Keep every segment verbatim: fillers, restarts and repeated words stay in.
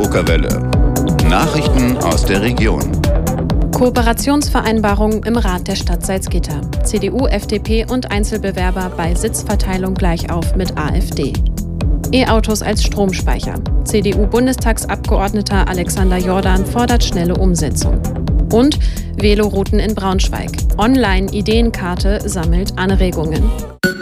Okerwelle. Nachrichten aus der Region. Kooperationsvereinbarung im Rat der Stadt Salzgitter. C D U, F D P und Einzelbewerber bei Sitzverteilung gleich auf mit AfD. E-Autos als Stromspeicher. C D U-Bundestagsabgeordneter Alexander Jordan fordert schnelle Umsetzung. Und Velorouten in Braunschweig. Online-Ideenkarte sammelt Anregungen.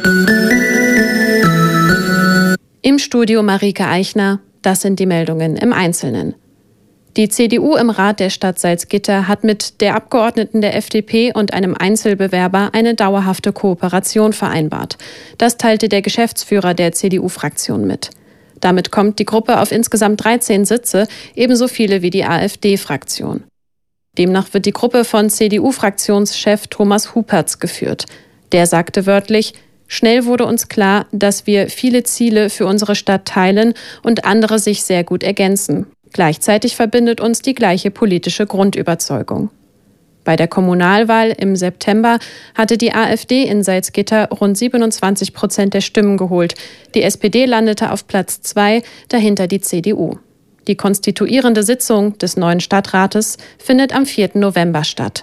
Im Studio Marike Eichner. Das sind die Meldungen im Einzelnen. Die C D U im Rat der Stadt Salzgitter hat mit der Abgeordneten der F D P und einem Einzelbewerber eine dauerhafte Kooperation vereinbart. Das teilte der Geschäftsführer der C D U-Fraktion mit. Damit kommt die Gruppe auf insgesamt dreizehn Sitze, ebenso viele wie die AfD-Fraktion. Demnach wird die Gruppe von C D U-Fraktionschef Thomas Hupertz geführt. Der sagte wörtlich: Schnell wurde uns klar, dass wir viele Ziele für unsere Stadt teilen und andere sich sehr gut ergänzen. Gleichzeitig verbindet uns die gleiche politische Grundüberzeugung. Bei der Kommunalwahl im September hatte die AfD in Salzgitter rund siebenundzwanzig Prozent der Stimmen geholt. Die S P D landete auf Platz zwei, dahinter die C D U. Die konstituierende Sitzung des neuen Stadtrates findet am vierten November statt.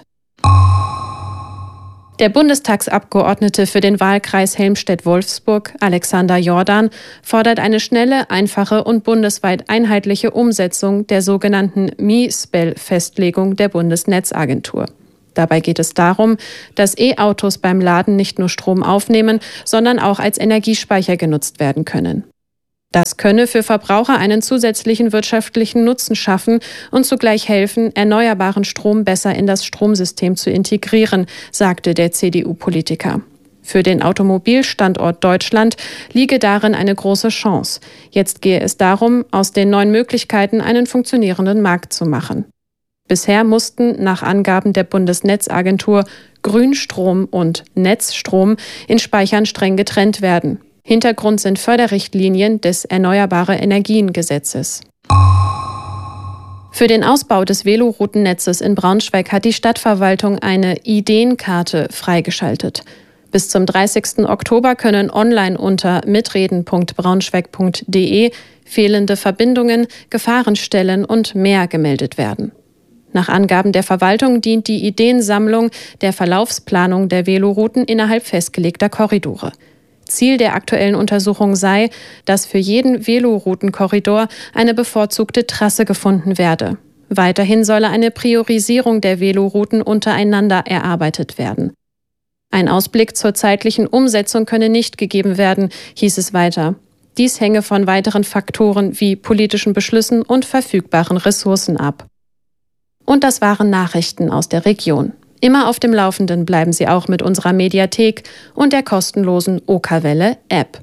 Der Bundestagsabgeordnete für den Wahlkreis Helmstedt-Wolfsburg, Alexander Jordan, fordert eine schnelle, einfache und bundesweit einheitliche Umsetzung der sogenannten M I S P E L-Festlegung der Bundesnetzagentur. Dabei geht es darum, dass E-Autos beim Laden nicht nur Strom aufnehmen, sondern auch als Energiespeicher genutzt werden können. Das könne für Verbraucher einen zusätzlichen wirtschaftlichen Nutzen schaffen und zugleich helfen, erneuerbaren Strom besser in das Stromsystem zu integrieren, sagte der C D U-Politiker. Für den Automobilstandort Deutschland liege darin eine große Chance. Jetzt gehe es darum, aus den neuen Möglichkeiten einen funktionierenden Markt zu machen. Bisher mussten nach Angaben der Bundesnetzagentur Grünstrom und Netzstrom in Speichern streng getrennt werden. Hintergrund sind Förderrichtlinien des Erneuerbare-Energien-Gesetzes. Für den Ausbau des Velorouten-Netzes in Braunschweig hat die Stadtverwaltung eine Ideenkarte freigeschaltet. Bis zum dreißigsten Oktober können online unter mitreden punkt braunschweig punkt de fehlende Verbindungen, Gefahrenstellen und mehr gemeldet werden. Nach Angaben der Verwaltung dient die Ideensammlung der Verlaufsplanung der Velorouten innerhalb festgelegter Korridore. Ziel der aktuellen Untersuchung sei, dass für jeden Veloroutenkorridor eine bevorzugte Trasse gefunden werde. Weiterhin solle eine Priorisierung der Velorouten untereinander erarbeitet werden. Ein Ausblick zur zeitlichen Umsetzung könne nicht gegeben werden, hieß es weiter. Dies hänge von weiteren Faktoren wie politischen Beschlüssen und verfügbaren Ressourcen ab. Und das waren Nachrichten aus der Region. Immer auf dem Laufenden bleiben Sie auch mit unserer Mediathek und der kostenlosen Okerwelle-App.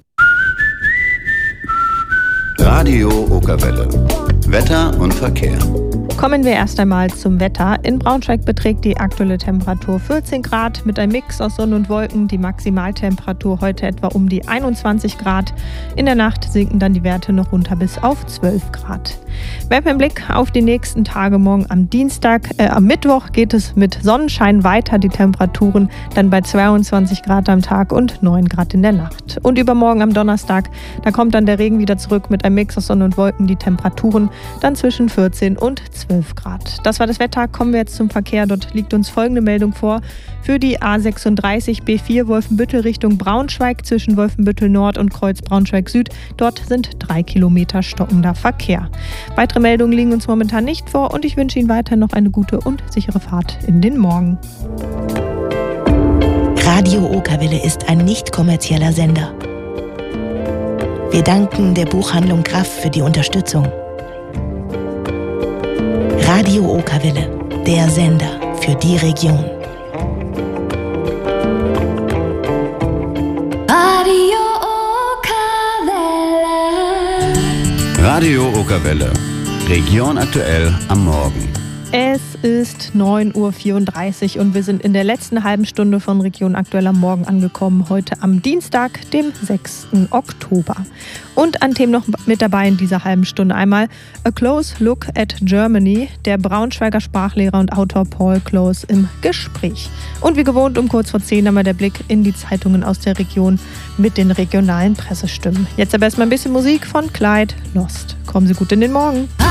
Radio Okerwelle. Wetter und Verkehr. Kommen wir erst einmal zum Wetter. In Braunschweig beträgt die aktuelle Temperatur vierzehn Grad mit einem Mix aus Sonne und Wolken. Die Maximaltemperatur heute etwa um die einundzwanzig Grad. In der Nacht sinken dann die Werte noch runter bis auf zwölf Grad. Werfen wir einen Blick auf die nächsten Tage. Morgen am Dienstag, äh, am Mittwoch geht es mit Sonnenschein weiter. Die Temperaturen dann bei zweiundzwanzig Grad am Tag und neun Grad in der Nacht. Und übermorgen am Donnerstag, da kommt dann der Regen wieder zurück mit einem Mix aus Sonne und Wolken. Die Temperaturen dann zwischen vierzehn und zwölf Grad. Das war das Wetter. Kommen wir jetzt zum Verkehr. Dort liegt uns folgende Meldung vor. Für die A sechsunddreißig B vier Wolfenbüttel Richtung Braunschweig zwischen Wolfenbüttel Nord und Kreuz Braunschweig Süd. Dort sind drei Kilometer stockender Verkehr. Weitere Meldungen liegen uns momentan nicht vor und ich wünsche Ihnen weiterhin noch eine gute und sichere Fahrt in den Morgen. Radio Okerwelle ist ein nicht kommerzieller Sender. Wir danken der Buchhandlung Graff für die Unterstützung. Radio Okerwelle, der Sender für die Region. Radio Okerwelle. Radio Okerwelle. Region aktuell am Morgen. Es ist neun Uhr vierunddreißig und wir sind in der letzten halben Stunde von Region Aktuell am Morgen angekommen. Heute am Dienstag, dem sechsten Oktober. Und an Themen noch mit dabei in dieser halben Stunde einmal A Close Look at Germany. Der Braunschweiger Sprachlehrer und Autor Paul Close im Gespräch. Und wie gewohnt um kurz vor zehn einmal der Blick in die Zeitungen aus der Region mit den regionalen Pressestimmen. Jetzt aber erstmal ein bisschen Musik von Clyde Lost. Kommen Sie gut in den Morgen.